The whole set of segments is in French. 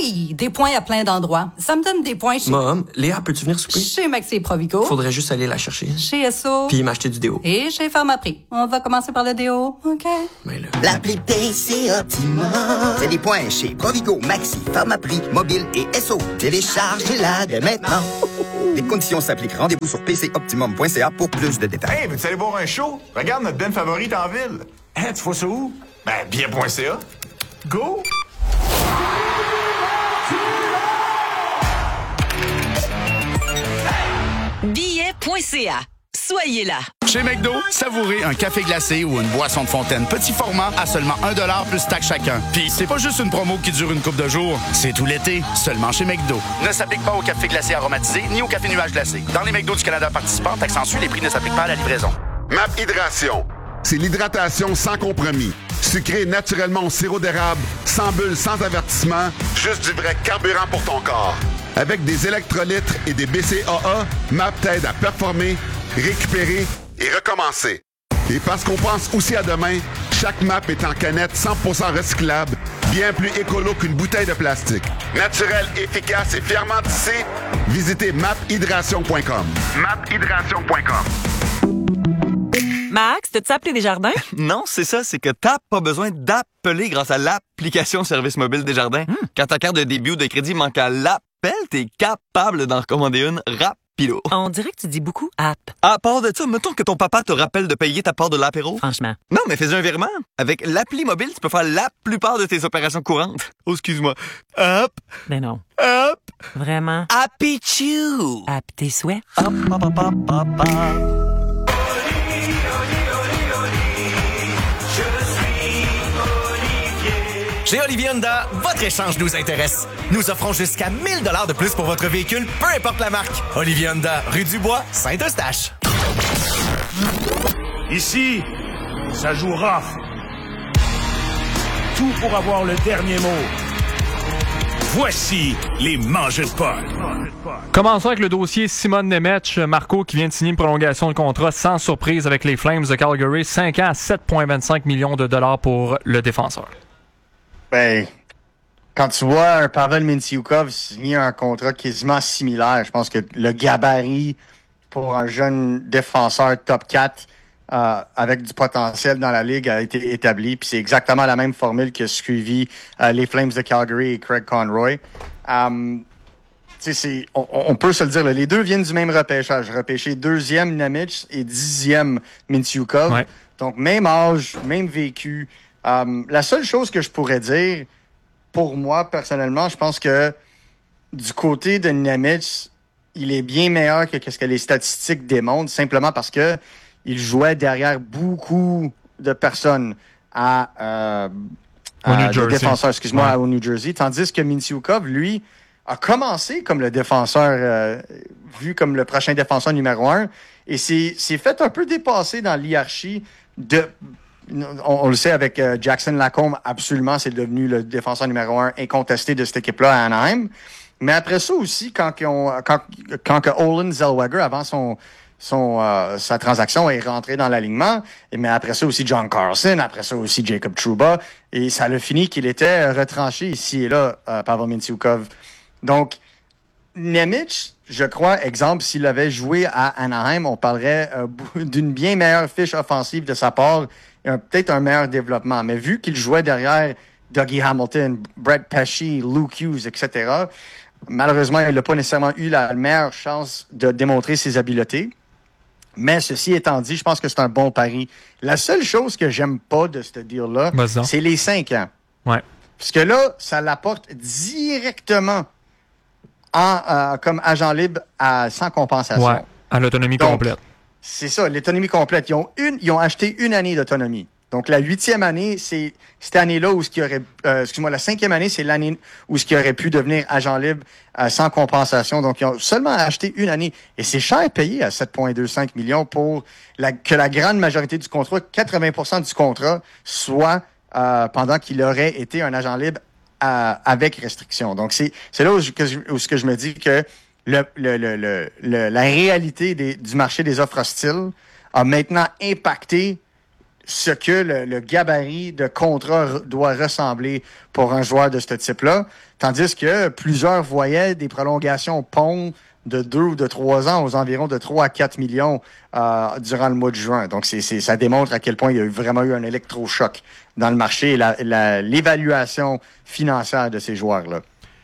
Oui, des points à plein d'endroits. Ça me donne des points chez... Mom, Léa, peux-tu venir souper? Chez Maxi et Provigo. Faudrait juste aller la chercher. Chez Esso. Puis m'acheter du déo. Et chez Pharmaprix. On va commencer par le déo, OK? Mais là... L'appli PC Optimum. C'est des points chez Provigo, Maxi, Pharmaprix, Mobile et Esso. Téléchargez-la dès maintenant. Les conditions s'appliquent. Rendez-vous sur pcoptimum.ca pour plus de détails. Hey, veux-tu aller voir un show? Regarde notre band favorite en ville. Hein, tu vois ça où? Ben, bien.ca. Go! Billet.ca. Soyez là. Chez McDo, savourez un café glacé ou une boisson de fontaine petit format à seulement 1$ plus taxe chacun. Puis c'est pas juste une promo qui dure une couple de jours, c'est tout l'été, seulement chez McDo. Ne s'applique pas au café glacé aromatisé ni au café nuage glacé. Dans les McDo du Canada participants, taxe en les prix ne s'appliquent pas à la livraison. MAP Hydration. C'est l'hydratation sans compromis. Sucré naturellement au sirop d'érable, sans bulles, sans avertissement, juste du vrai carburant pour ton corps. Avec des électrolytes et des BCAA, MAP t'aide à performer, récupérer et recommencer. Et parce qu'on pense aussi à demain, chaque MAP est en canette 100% recyclable, bien plus écolo qu'une bouteille de plastique. Naturel, efficace et fièrement tissé, visitez maphydration.com. maphydration.com. Max, t'as-tu appelé Desjardins? Non, c'est ça, c'est que t'as pas besoin d'appeler grâce à l'application Service mobile Desjardins. Quand ta carte de débit ou de crédit manque à l'appel, t'es capable d'en recommander une rapido. On dirait que tu dis beaucoup app. À part de ça, mettons que ton papa te rappelle de payer ta part de l'apéro. Franchement. Non, mais fais un virement. Avec l'appli mobile, tu peux faire la plupart de tes opérations courantes. Oh, excuse-moi. Hop. Ben non. Hop. Vraiment. Happy Chew. App tes souhaits. Hop, hop, hop, hop, hop, hop. Chez Olivier Honda, votre échange nous intéresse. Nous offrons jusqu'à 1000 $ de plus pour votre véhicule, peu importe la marque. Olivier Honda, rue du Bois, Saint-Eustache. Ici, ça joue rough. Tout pour avoir le dernier mot. Voici les mangeurs de pot. Commençons avec le dossier Simon Nemec, Marco, qui vient de signer une prolongation de contrat sans surprise avec les Flames de Calgary. 5 ans à 7,25 millions de dollars pour le défenseur. Ben, quand tu vois un Pavel Mintyukov signer un contrat quasiment similaire, je pense que le gabarit pour un jeune défenseur top 4 avec du potentiel dans la ligue a été établi. Puis c'est exactement la même formule que suivi les Flames de Calgary et Craig Conroy. On peut se le dire, là, les deux viennent du même repêchage. Repêché 2e Nemec et 10e Mintyukov. Ouais. Donc, même âge, même vécu. La seule chose que je pourrais dire, pour moi, personnellement, je pense que du côté de Nemec, il est bien meilleur que ce que les statistiques démontrent, simplement parce que il jouait derrière beaucoup de personnes de défenseurs, excuse-moi, au New Jersey. Tandis que Mintyukov, lui, a commencé comme le défenseur, vu comme le prochain défenseur numéro 1, et s'est fait un peu dépasser dans l'hierarchie de... On le sait avec Jackson Lacombe, absolument, c'est devenu le défenseur numéro 1 incontesté de cette équipe-là à Anaheim. Mais après ça aussi, quand Olen Zellweger, avant sa transaction, est rentré dans l'alignement, mais après ça aussi John Carlson, après ça aussi Jacob Trouba, et ça a fini qu'il était retranché ici et là, Pavel Mintyukov. Donc, Nemec, je crois, exemple, s'il avait joué à Anaheim, on parlerait d'une bien meilleure fiche offensive de sa part, et peut-être un meilleur développement. Mais vu qu'il jouait derrière Dougie Hamilton, Brett Pesce, Luke Hughes, etc., malheureusement, il n'a pas nécessairement eu la meilleure chance de démontrer ses habiletés. Mais ceci étant dit, je pense que c'est un bon pari. La seule chose que j'aime pas de ce deal-là, c'est les 5 ans. Ouais. Parce que là, ça l'apporte directement comme agent libre sans compensation. Ouais, à l'autonomie complète. C'est ça, l'autonomie complète. Ils ont acheté une année d'autonomie. Donc, la 8e année, c'est cette année-là où la 5e année, c'est l'année où ce qui aurait pu devenir agent libre sans compensation. Donc, ils ont seulement acheté une année. Et c'est cher payé à 7,25 millions pour que la grande majorité du contrat, 80% du contrat, soit pendant qu'il aurait été un agent libre avec restriction. Donc, c'est là où je me dis que la réalité du marché des offres hostiles a maintenant impacté ce que le gabarit de contrat doit ressembler pour un joueur de ce type-là. Tandis que plusieurs voyaient des prolongations pont de 2 ou de 3 ans aux environs de 3 à 4 millions durant le mois de juin. Donc, ça démontre à quel point il y a vraiment eu un électrochoc dans le marché et l'évaluation financière de ces joueurs-là.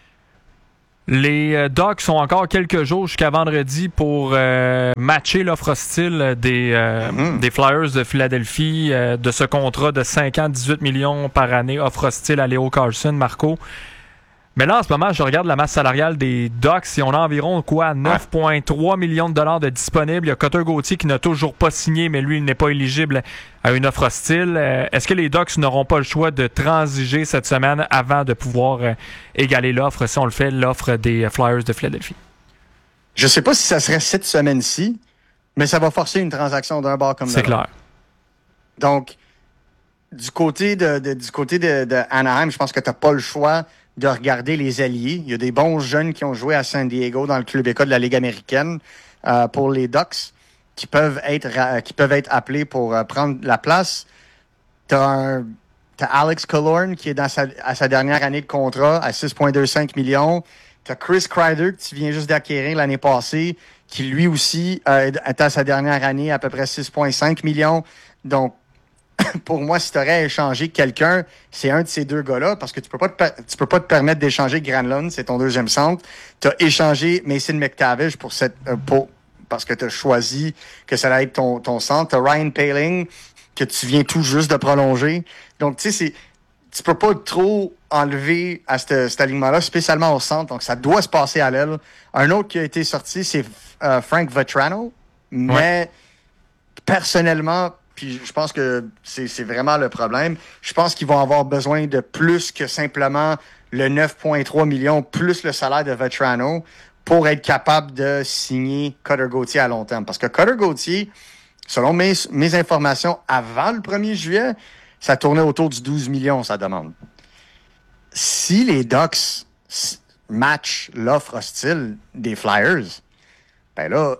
Les Ducks ont encore quelques jours jusqu'à vendredi pour matcher l'offre hostile des Flyers de Philadelphie de ce contrat de 5 ans, 18 millions par année, offre hostile à Leo Carlsson, Marco. Mais là, en ce moment, je regarde la masse salariale des Ducks et on a environ 9,3 millions de dollars de disponibles. Il y a Cutter Gauthier qui n'a toujours pas signé, mais lui, il n'est pas éligible à une offre hostile. Est-ce que les Ducks n'auront pas le choix de transiger cette semaine avant de pouvoir égaler l'offre, si on le fait, l'offre des Flyers de Philadelphie? Je ne sais pas si ça serait cette semaine-ci, mais ça va forcer une transaction d'un bord comme de l'autre. C'est clair. Donc, du côté de Anaheim, je pense que tu n'as pas le choix de regarder les alliés. Il y a des bons jeunes qui ont joué à San Diego dans le club école de la Ligue américaine pour les Ducks qui peuvent être appelés pour prendre la place. T'as Alex Killorn qui est à sa dernière année de contrat à 6,25 millions. T'as Chris Kreider que tu viens juste d'acquérir l'année passée qui lui aussi est à sa dernière année à peu près 6,5 millions. Donc, pour moi, si tu aurais échangé quelqu'un, c'est un de ces deux gars-là, parce que tu peux pas te permettre d'échanger Granlund, c'est ton deuxième centre. Tu as échangé Mason McTavish parce que tu as choisi que ça allait être ton centre. Tu as Ryan Poehling, que tu viens tout juste de prolonger. Donc, tu sais, tu peux pas trop enlever à cet alignement-là, spécialement au centre. Donc, ça doit se passer à l'aile. Un autre qui a été sorti, c'est Frank Vatrano. Mais personnellement, puis je pense que c'est vraiment le problème. Je pense qu'ils vont avoir besoin de plus que simplement le 9,3 millions plus le salaire de Vatrano pour être capable de signer Cutter Gauthier à long terme. Parce que Cutter Gauthier, selon mes informations, avant le 1er juillet, ça tournait autour du 12 millions, sa demande. Si les Ducks matchent l'offre hostile des Flyers, ben là,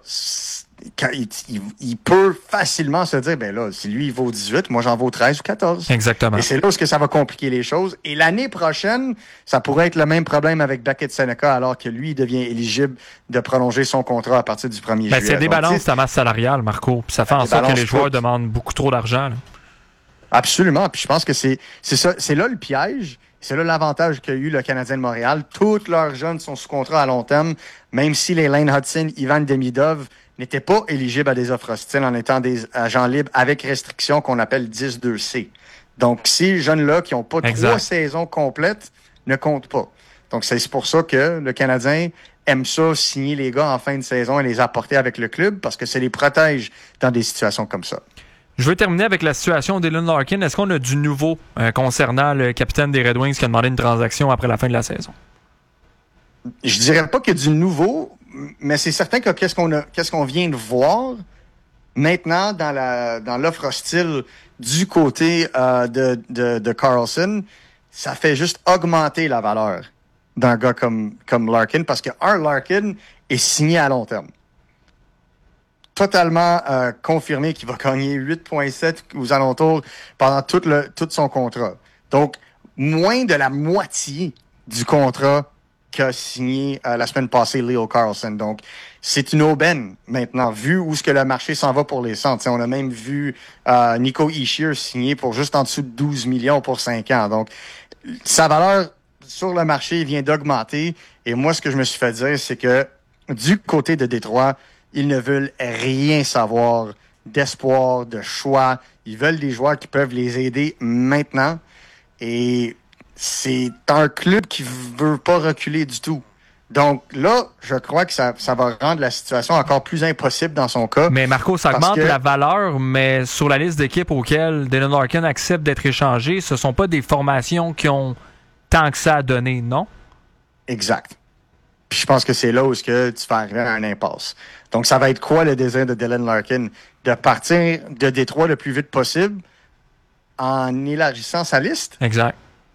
il peut facilement se dire, ben là, si lui, il vaut 18, moi, j'en vaux 13 ou 14. Exactement. Et c'est là où ça va compliquer les choses. Et l'année prochaine, ça pourrait être le même problème avec Beckett Seneca, alors que lui, il devient éligible de prolonger son contrat à partir du 1er juillet. C'est débalance ta masse salariale, Marco. Puis ça fait en sorte que les joueurs demandent beaucoup trop d'argent. Là. Absolument. Puis je pense que c'est ça. C'est là le piège. C'est là l'avantage qu'a eu le Canadien de Montréal. Tous leurs jeunes sont sous contrat à long terme, même si les Lane Hudson, Ivan Demidov n'étaient pas éligibles à des offres hostiles en étant des agents libres avec restrictions qu'on appelle 10-2C. Donc, ces jeunes-là qui n'ont pas 3 saisons complètes ne comptent pas. Donc, c'est pour ça que le Canadien aime ça, signer les gars en fin de saison et les apporter avec le club parce que ça les protège dans des situations comme ça. Je veux terminer avec la situation d'Dylan Larkin. Est-ce qu'on a du nouveau concernant le capitaine des Red Wings qui a demandé une transaction après la fin de la saison? Je dirais pas qu'il y a du nouveau, mais c'est certain que qu'est-ce qu'on vient de voir maintenant dans l'offre hostile du côté de Carlson, ça fait juste augmenter la valeur d'un gars comme Larkin parce que Larkin est signé à long terme. Totalement confirmé qu'il va gagner 8,7 aux alentours pendant tout son contrat. Donc, moins de la moitié du contrat qu'a signé la semaine passée Leo Carlsson. Donc, c'est une aubaine maintenant, vu où ce que le marché s'en va pour les centres. T'sais, on a même vu Nico Hischier signer pour juste en dessous de 12 millions pour 5 ans. Donc, sa valeur sur le marché vient d'augmenter. Et moi, ce que je me suis fait dire, c'est que du côté de Détroit, ils ne veulent rien savoir d'espoir, de choix. Ils veulent des joueurs qui peuvent les aider maintenant. Et c'est un club qui veut pas reculer du tout. Donc là, je crois que ça va rendre la situation encore plus impossible dans son cas. Mais Marco, ça augmente la valeur, mais sur la liste d'équipes auxquelles Dylan Larkin accepte d'être échangé, ce sont pas des formations qui ont tant que ça à donner, non? Exact. Puis je pense que c'est là où tu vas arriver à un impasse. Donc, ça va être quoi le désir de Dylan Larkin? De partir de Détroit le plus vite possible en élargissant sa liste? Exact.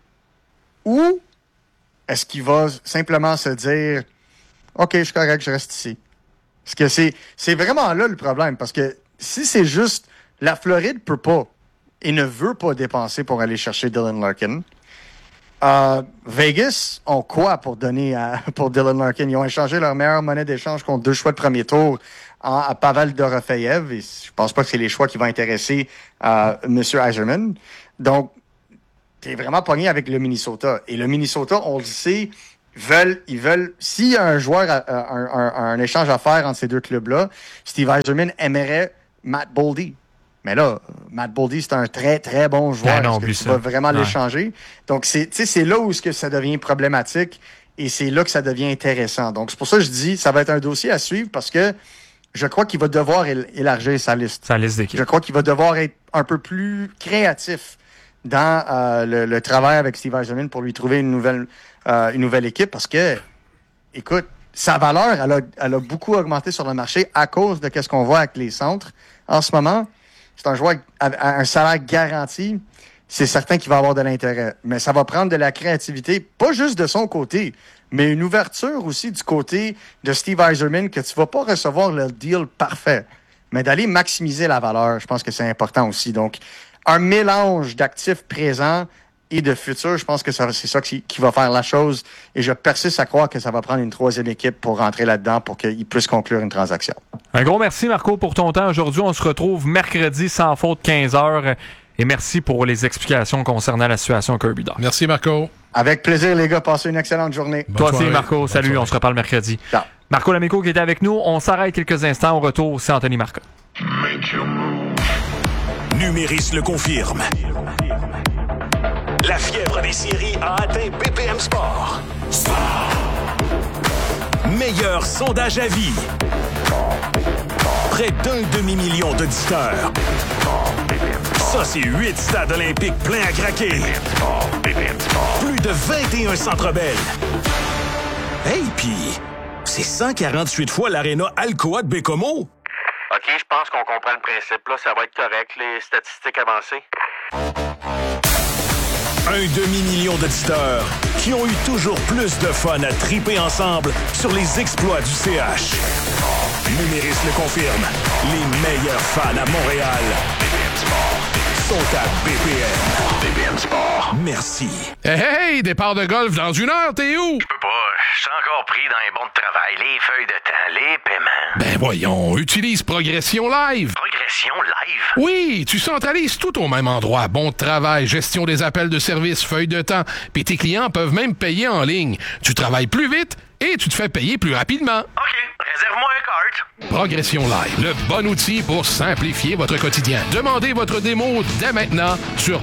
Ou est-ce qu'il va simplement se dire « OK, je suis correct, je reste ici. » Parce que c'est vraiment là le problème. Parce que si c'est juste la Floride peut pas et ne veut pas dépenser pour aller chercher Dylan Larkin. Vegas ont quoi pour donner pour Dylan Larkin? Ils ont échangé leur meilleure monnaie d'échange contre 2 choix de premier tour à Pavel Dorofeyev. Et je pense pas que c'est les choix qui vont intéresser M. Yzerman. Donc, t'es vraiment pogné avec le Minnesota. Et le Minnesota, on le sait, ils veulent, s'il y a un joueur, un échange à faire entre ces deux clubs-là, Steve Yzerman aimerait Matt Boldy. Mais là, Matt Boldy, c'est un très, très bon joueur. Est-ce que tu vas vraiment l'échanger? Donc, c'est là où ça devient problématique et c'est là que ça devient intéressant. Donc, c'est pour ça que je dis, ça va être un dossier à suivre parce que je crois qu'il va devoir élargir sa liste. Sa liste d'équipe. Je crois qu'il va devoir être un peu plus créatif dans le travail avec Steve Yzerman pour lui trouver une nouvelle équipe parce que, écoute, sa valeur, elle a beaucoup augmenté sur le marché à cause de ce qu'on voit avec les centres en ce moment. C'est un joueur à un salaire garanti. C'est certain qu'il va avoir de l'intérêt. Mais ça va prendre de la créativité, pas juste de son côté, mais une ouverture aussi du côté de Steve Yzerman que tu vas pas recevoir le deal parfait. Mais d'aller maximiser la valeur, je pense que c'est important aussi. Donc, un mélange d'actifs présents et de futur, je pense que c'est ça qui va faire la chose. Et je persiste à croire que ça va prendre une 3e équipe pour rentrer là-dedans pour qu'il puisse conclure une transaction. Un gros merci, Marco, pour ton temps aujourd'hui. On se retrouve mercredi sans faute 15h. Et merci pour les explications concernant la situation Kirby Dach. Merci, Marco. Avec plaisir, les gars. Passez une excellente journée. Toi aussi, Marco. Salut, on se reparle mercredi. Ciao. Marco Lamico qui était avec nous. On s'arrête quelques instants. Au retour, c'est Anthony Marcotte. Numéris le confirme. La fièvre des séries a atteint BPM Sport. Meilleur sondage à vie. Près d'1 demi-million d'auditeurs. Ça, c'est 8 stades olympiques pleins à craquer. Plus de 21 Centre Bell. Hey, pis c'est 148 fois l'aréna Alcoa de Bécomo. OK, je pense qu'on comprend le principe. Là, ça va être correct, les statistiques avancées. 1 demi-million d'auditeurs qui ont eu toujours plus de fun à triper ensemble sur les exploits du CH. Numéris le confirme. Les meilleurs fans à Montréal sont à BPM. BPM Sport. Merci. Hey, départ de golf dans 1 heure, t'es où? Je peux pas. Je suis encore pris dans les bons de travail, les feuilles de temps, les paiements. Ben voyons, utilise Progression Live. Progression Live? Oui, tu centralises tout au même endroit. Bon de travail, gestion des appels de service, feuilles de temps. Puis tes clients peuvent même payer en ligne. Tu travailles plus vite et tu te fais payer plus rapidement. OK, réserve-moi un cart. Progression Live, le bon outil pour simplifier votre quotidien. Demandez votre démo dès maintenant sur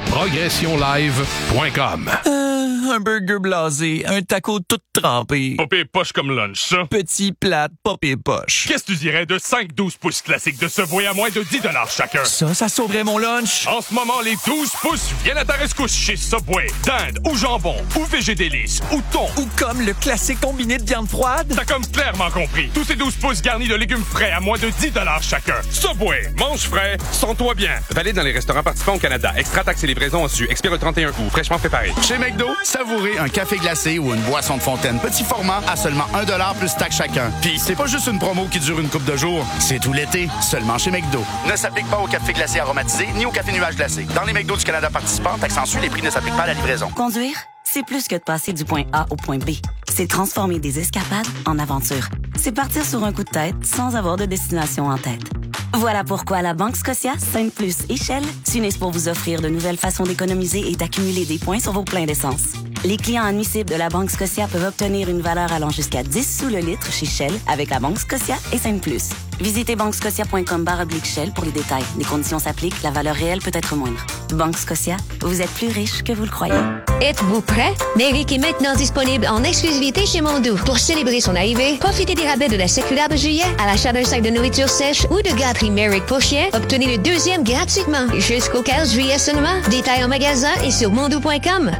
progressionlive.com. Un burger blasé, un taco tout trempé. Popé poche comme lunch, ça. Petit plat, popé poche. Qu'est-ce que tu dirais de 5-12 pouces classiques de Subway à moins de 10$ chacun? Ça sauverait mon lunch. En ce moment, les 12 pouces viennent à ta rescousse chez Subway. Dinde ou jambon ou végédélice ou thon. Ou comme le classique combiné de viande froide. T'as comme clairement compris. Tous ces 12 pouces garnis de légumes frais à moins de 10$ chacun. Subway, mange frais, sens-toi bien. Valide dans les restaurants participants au Canada. Extra taxes et livraison en su. Expire le 31 août. Fraîchement préparé. Chez McDo, savourez un café glacé ou une boisson de fontaine petit format à seulement 1$ plus taxe chacun. Puis c'est pas juste une promo qui dure une couple de jours, c'est tout l'été, seulement chez McDo. Ne s'applique pas au café glacé aromatisé ni au café nuage glacé. Dans les McDo du Canada participants, taxe en su, les prix ne s'appliquent pas à la livraison. Conduire, c'est plus que de passer du point A au point B. C'est transformer des escapades en aventures. C'est partir sur un coup de tête sans avoir de destination en tête. Voilà pourquoi la Banque Scotia, Sainte-Plus et Shell s'unissent pour vous offrir de nouvelles façons d'économiser et d'accumuler des points sur vos pleins d'essence. Les clients admissibles de la Banque Scotia peuvent obtenir une valeur allant jusqu'à 10 sous le litre chez Shell avec la Banque Scotia et Sainte-Plus. Visitez banquescotia.com/Shell pour les détails. Les conditions s'appliquent, la valeur réelle peut être moindre. Banque Scotia, vous êtes plus riche que vous le croyez. Êtes-vous prêt? Merrick est maintenant disponible en exclusivité chez Mondou. Pour célébrer son arrivée, profitez des rabais de la séculaire de juillet. À l'achat d'un sac de nourriture sèche ou de gâterie Merrick pour chien, obtenez le 2e gratuitement. Jusqu'au 15 juillet seulement. Détails en magasin et sur mondou.com.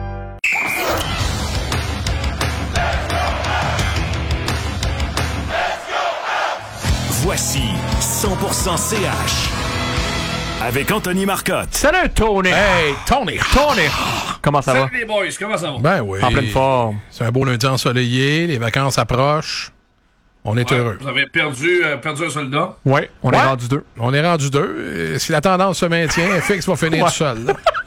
Voici 100% CH avec Anthony Marcotte. Salut Tony! Hey, Tony! Comment ça va? Salut les boys, comment ça va? Ben oui. En pleine forme. C'est un beau lundi ensoleillé, les vacances approchent. On est heureux. Vous avez perdu un soldat? Oui, on est rendu 2. On est rendu 2. Si la tendance se maintient, Fix va finir tout seul.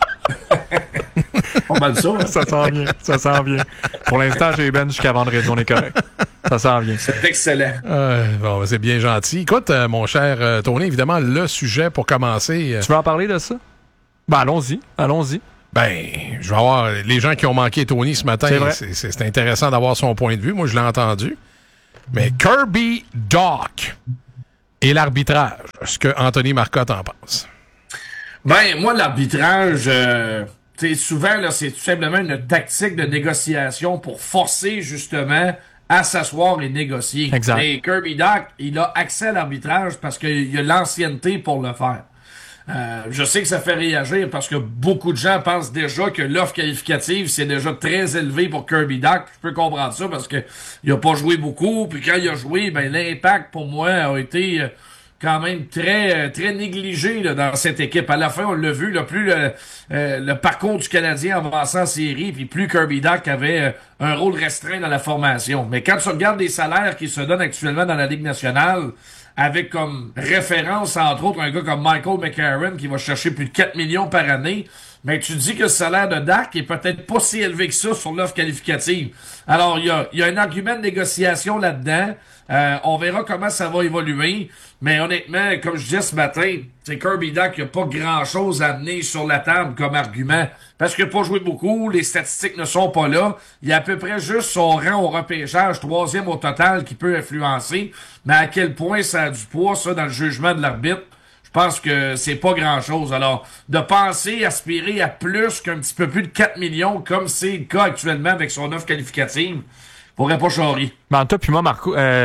On va ça. Hein? Ça s'en vient. Pour l'instant, j'ai Ben jusqu'à vendredi, on est correct. Ça s'en vient. C'est excellent. Bon, c'est bien gentil. Écoute, mon cher Tony, évidemment, le sujet pour commencer... Tu veux en parler de ça? Ben, allons-y. Ben, je vais avoir les gens qui ont manqué Tony ce matin. C'est intéressant d'avoir son point de vue. Moi, je l'ai entendu. Mais Kirby Dach et l'arbitrage, ce que Anthony Marcotte en pense. Ben, moi, l'arbitrage, souvent, là, c'est tout simplement une tactique de négociation pour forcer, justement, à s'asseoir et négocier. Exact. Et Kirby Dach, il a accès à l'arbitrage parce qu'il a l'ancienneté pour le faire. Je sais que ça fait réagir parce que beaucoup de gens pensent déjà que l'offre qualificative, c'est déjà très élevé pour Kirby Dach. Je peux comprendre ça parce que il a pas joué beaucoup, puis quand il a joué, ben l'impact pour moi a été quand même très négligé là, dans cette équipe. À la fin, on l'a vu, là, plus le parcours du Canadien avançant en série, puis plus Kirby Dach avait un rôle restreint dans la formation. Mais quand tu regardes les salaires qui se donnent actuellement dans la Ligue nationale, avec comme référence, entre autres, un gars comme Michael McCarron qui va chercher plus de 4 millions par année, mais tu dis que le salaire de Dach est peut-être pas si élevé que ça sur l'offre qualificative. Alors, il y a un argument de négociation là-dedans. On verra comment ça va évoluer. Mais honnêtement, comme je disais ce matin, c'est Kirby Dach qui n'a pas grand-chose à amener sur la table comme argument. Parce qu'il n'a pas joué beaucoup, les statistiques ne sont pas là. Il y a à peu près juste son rang au repêchage, 3e au total, qui peut influencer. Mais à quel point ça a du poids, ça, dans le jugement de l'arbitre? Je pense que c'est pas grand-chose. Alors, de penser, aspirer à plus qu'un petit peu plus de 4 millions, comme c'est le cas actuellement avec son offre qualificative, pourrait pas charrier. Mais Anto, puis moi,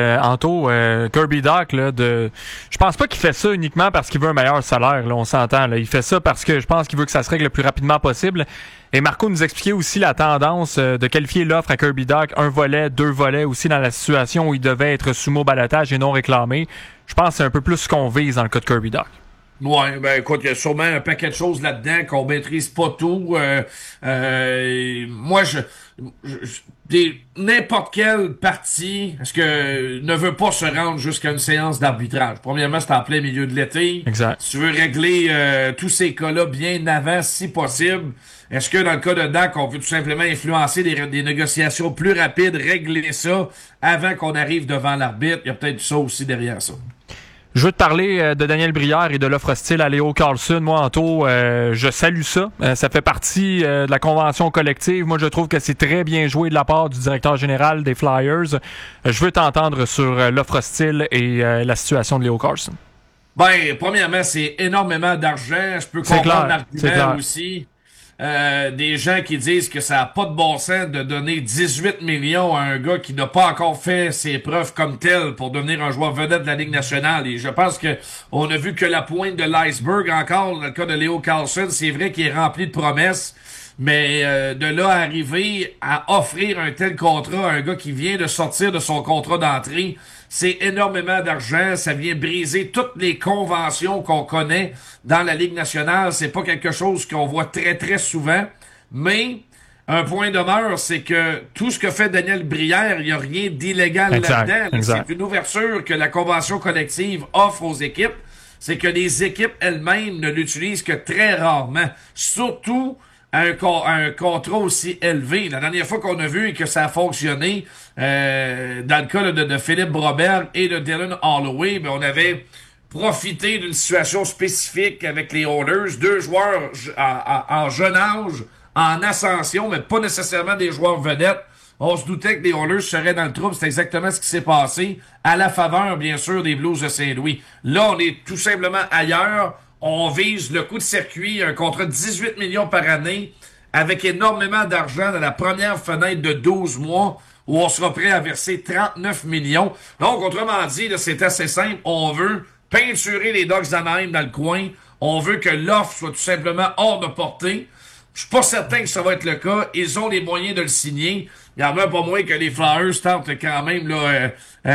Kirby Dach, là, je pense pas qu'il fait ça uniquement parce qu'il veut un meilleur salaire, là, on s'entend, là. Il fait ça parce que je pense qu'il veut que ça se règle le plus rapidement possible. Et Marco nous expliquait aussi la tendance de qualifier l'offre à Kirby Dach, 1 volet, 2 volets, aussi dans la situation où il devait être soumis au balotage et non réclamé. Je pense que c'est un peu plus ce qu'on vise dans le cas de Kirby Dach. Ouais, ben écoute, il y a sûrement un paquet de choses là-dedans qu'on maîtrise pas tout. Moi, n'importe quelle partie, est-ce que ne veut pas se rendre jusqu'à une séance d'arbitrage. Premièrement, c'est en plein milieu de l'été. Exact. Si tu veux régler tous ces cas-là bien avant, si possible, est-ce que dans le cas de Dach, on veut tout simplement influencer des négociations plus rapides, régler ça avant qu'on arrive devant l'arbitre? Il y a peut-être ça aussi derrière ça. Je veux te parler de Daniel Brière et de l'offre hostile à Leo Carlsson. Moi, Anto, je salue ça. Ça fait partie de la convention collective. Moi, je trouve que c'est très bien joué de la part du directeur général des Flyers. Je veux t'entendre sur l'offre hostile et la situation de Leo Carlsson. Ben, premièrement, c'est énormément d'argent. Je peux comprendre l'argument aussi. Des gens qui disent que ça n'a pas de bon sens de donner 18 millions à un gars qui n'a pas encore fait ses preuves comme tel pour devenir un joueur vedette de la Ligue nationale. Et je pense que on a vu que la pointe de l'iceberg encore dans le cas de Leo Carlsson. C'est vrai qu'il est rempli de promesses, mais de là à arriver à offrir un tel contrat à un gars qui vient de sortir de son contrat d'entrée, c'est énormément d'argent. Ça vient briser toutes les conventions qu'on connaît dans la Ligue nationale. C'est pas quelque chose qu'on voit très, très souvent. Mais un point demeure, c'est que tout ce que fait Daniel Brière, il n'y a rien d'illégal là-dedans. C'est une ouverture que la convention collective offre aux équipes. C'est que les équipes elles-mêmes ne l'utilisent que très rarement. Surtout un contrat aussi élevé. La dernière fois qu'on a vu et que ça a fonctionné, dans le cas de Philippe Broberg et de Dylan Holloway, ben on avait profité d'une situation spécifique avec les Oilers, 2 joueurs en jeune âge, en ascension, mais pas nécessairement des joueurs vedettes. On se doutait que les Oilers seraient dans le trouble. C'est exactement ce qui s'est passé, à la faveur, bien sûr, des Blues de Saint-Louis. Là, on est tout simplement ailleurs. On vise le coup de circuit, un contrat de 18 millions par année, avec énormément d'argent dans la première fenêtre de 12 mois, où on sera prêt à verser 39 millions. Donc, autrement dit, là, c'est assez simple. On veut peinturer les Ducks d'Anaheim dans le coin. On veut que l'offre soit tout simplement hors de portée. Je suis pas certain que ça va être le cas. Ils ont les moyens de le signer. Il y en a pas moins que les Flyers tentent quand même là,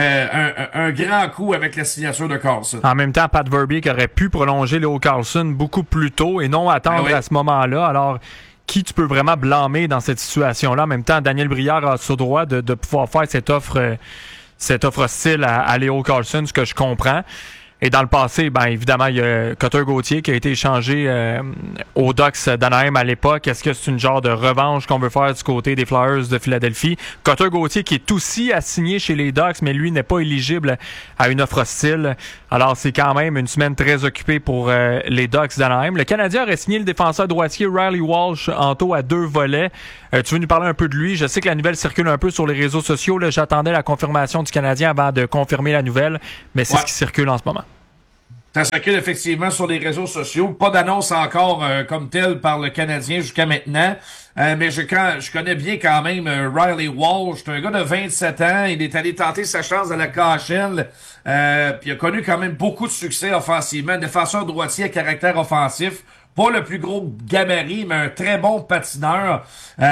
un grand coup avec la signature de Carlsson. En même temps, Pat Verbeek aurait pu prolonger Leo Carlsson beaucoup plus tôt et non attendre à ce moment-là. Alors, qui tu peux vraiment blâmer dans cette situation-là? En même temps, Daniel Brière a ce droit de pouvoir faire cette offre cette offre hostile à Leo Carlson, ce que je comprends. Et dans le passé, ben évidemment, il y a Cutter Gauthier qui a été échangé aux Ducks d'Anaheim à l'époque. Est-ce que c'est une genre de revanche qu'on veut faire du côté des Flyers de Philadelphie? Cutter Gauthier qui est aussi assigné chez les Ducks, mais lui n'est pas éligible à une offre hostile. Alors, c'est quand même une semaine très occupée pour les Ducks d'Anaheim. Le Canadien aurait signé le défenseur droitier Riley Walsh en taux à 2 volets. Tu veux nous parler un peu de lui? Je sais que la nouvelle circule un peu sur les réseaux sociaux. Là, j'attendais la confirmation du Canadien avant de confirmer la nouvelle, mais c'est ce qui circule en ce moment. Ça circule effectivement sur les réseaux sociaux. Pas d'annonce encore comme telle par le Canadien jusqu'à maintenant. Mais je connais bien quand même Riley Walsh. C'est un gars de 27 ans. Il est allé tenter sa chance à la KHL. Puis il a connu quand même beaucoup de succès offensivement. Défenseur droitier à caractère offensif. Pas le plus gros gabarit, mais un très bon patineur.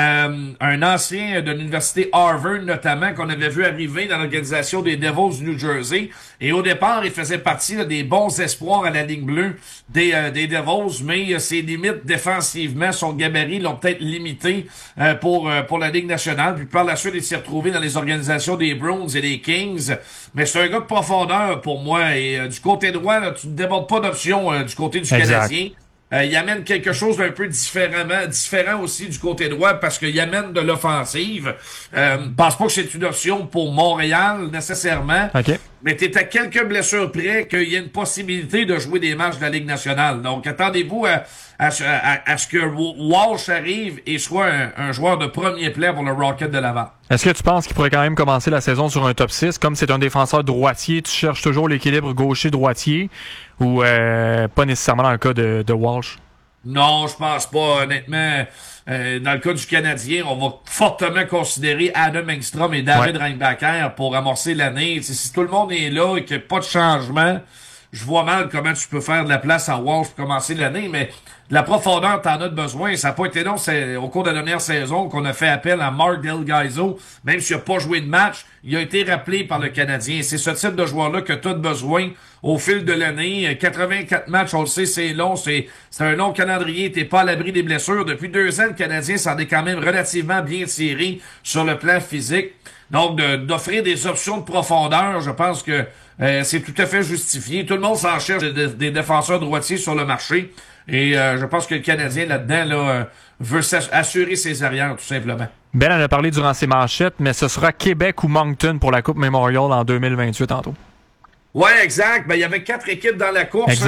Un ancien de l'université Harvard, notamment, qu'on avait vu arriver dans l'organisation des Devils du New Jersey. Et au départ, il faisait partie là, des bons espoirs à la ligne bleue des Devils, mais ses limites défensivement, son gabarit l'ont peut-être limité pour la Ligue nationale. Puis par la suite, il s'est retrouvé dans les organisations des Bruins et des Kings. Mais c'est un gars de profondeur pour moi. Et du côté droit, là, tu ne débordes pas d'options du côté du Canadien. Il amène quelque chose d'un peu différent aussi du côté droit parce qu'il amène de l'offensive. Pense pas que c'est une option pour Montréal nécessairement. Okay. Mais t'es à quelques blessures près qu'il y ait une possibilité de jouer des matchs de la Ligue nationale. Donc attendez-vous à ce que Walsh arrive et soit un joueur de premier plan pour le Rocket de Laval. Est-ce que tu penses qu'il pourrait quand même commencer la saison sur un top 6? Comme c'est un défenseur droitier, tu cherches toujours l'équilibre gaucher-droitier ou pas nécessairement dans le cas de Walsh? Non, je pense pas, honnêtement. Dans le cas du Canadien, on va fortement considérer Adam Engstrom et David Reinbacher pour amorcer l'année. Si tout le monde est là et qu'il n'y a pas de changement, je vois mal comment tu peux faire de la place à Walsh pour commencer l'année, mais de la profondeur, t'en as besoin. Ça n'a pas été long au cours de la dernière saison qu'on a fait appel à Mark Del Gaizo. Même s'il n'a pas joué de match, il a été rappelé par le Canadien. C'est ce type de joueur-là que tu as besoin au fil de l'année. 84 matchs, on le sait, c'est long. C'est un long calendrier. T'es pas à l'abri des blessures. Depuis 2 ans, le Canadien s'en est quand même relativement bien tiré sur le plan physique. Donc, d'offrir des options de profondeur, je pense que c'est tout à fait justifié. Tout le monde s'en cherche des défenseurs droitiers sur le marché. Et je pense que le Canadien, là-dedans, veut assurer ses arrières, tout simplement. Ben en a parlé durant ses manchettes, mais ce sera Québec ou Moncton pour la Coupe Memorial en 2028 tantôt. Ouais, exact. Ben, il y avait 4 équipes dans la course.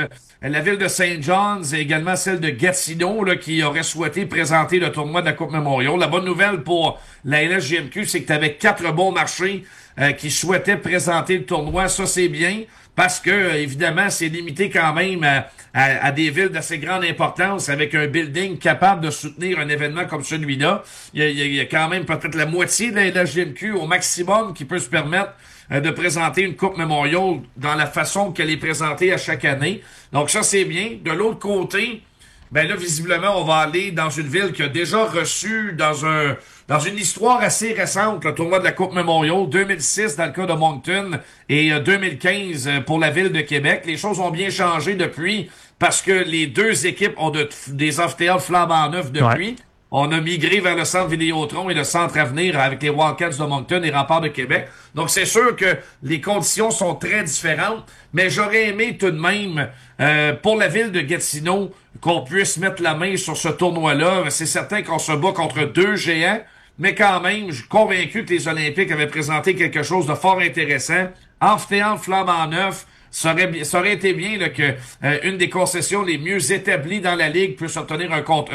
La ville de St. John's et également celle de Gatineau là, qui aurait souhaité présenter le tournoi de la Coupe Memorial. La bonne nouvelle pour la LSJMQ, c'est que tu avais 4 bons marchés qui souhaitaient présenter le tournoi. Ça, c'est bien parce que, évidemment, c'est limité quand même à des villes d'assez grande importance avec un building capable de soutenir un événement comme celui-là. Il y a quand même peut-être la moitié de la LSJMQ au maximum qui peut se permettre de présenter une Coupe Memorial dans la façon qu'elle est présentée à chaque année. Donc ça, c'est bien. De l'autre côté, ben là, visiblement, on va aller dans une ville qui a déjà reçu dans une histoire assez récente le tournoi de la Coupe Memorial, 2006 dans le cas de Moncton et 2015 pour la ville de Québec. Les choses ont bien changé depuis parce que les deux équipes ont des amphithéâtres flambant neufs depuis. Ouais. On a migré vers le centre Vidéotron et le centre Avenir avec les Wildcats de Moncton et Remparts de Québec. Donc, c'est sûr que les conditions sont très différentes, mais j'aurais aimé tout de même, pour la ville de Gatineau, qu'on puisse mettre la main sur ce tournoi-là. C'est certain qu'on se bat contre 2 géants, mais quand même, je suis convaincu que les Olympiques avaient présenté quelque chose de fort intéressant. Amphithéâtre flambant neuf. Ça aurait été bien là, que une des concessions les mieux établies dans la Ligue puisse obtenir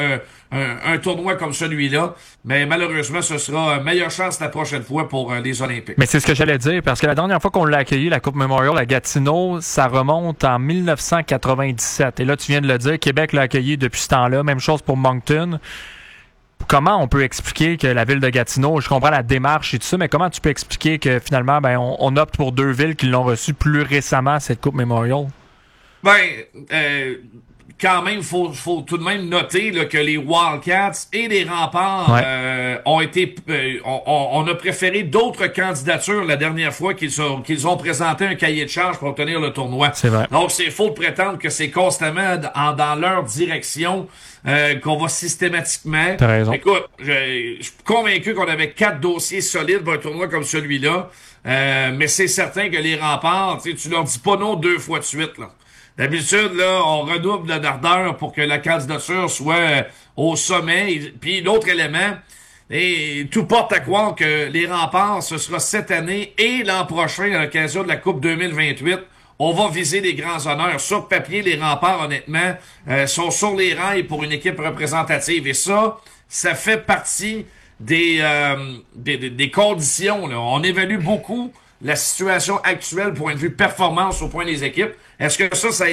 un tournoi comme celui-là. Mais malheureusement, ce sera meilleure chance la prochaine fois pour les Olympiques. Mais c'est ce que j'allais dire, parce que la dernière fois qu'on l'a accueilli, la Coupe Memorial à Gatineau, ça remonte en 1997. Et là, tu viens de le dire, Québec l'a accueilli depuis ce temps-là. Même chose pour Moncton. Comment on peut expliquer que la ville de Gatineau, je comprends la démarche et tout ça, mais comment tu peux expliquer que finalement, ben, on opte pour 2 villes qui l'ont reçu plus récemment, cette Coupe Memorial? quand même, faut tout de même noter là, que les Wildcats et les Remparts ont été... on a préféré d'autres candidatures la dernière fois qu'ils ont présenté un cahier de charges pour obtenir le tournoi. C'est vrai. Donc, c'est faux de prétendre que c'est constamment dans leur direction qu'on va systématiquement... T'as raison. Écoute, je suis convaincu qu'on avait 4 dossiers solides pour un tournoi comme celui-là. Mais c'est certain que les Remparts, tu leur dis pas non 2 fois de suite, là. D'habitude, là, on redouble d'ardeur pour que la candidature soit au sommet. Puis l'autre élément, et tout porte à croire que les Remparts, ce sera cette année et l'an prochain à l'occasion de la Coupe 2028. On va viser les grands honneurs. Sur papier, les Remparts, honnêtement, sont sur les rails pour une équipe représentative. Et ça fait partie des conditions. Là. On évalue beaucoup la situation actuelle, point de vue performance au point des équipes. Est-ce que ça